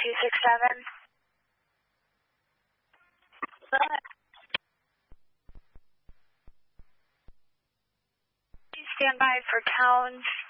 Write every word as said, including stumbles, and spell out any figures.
two six seven. Please stand by for Towns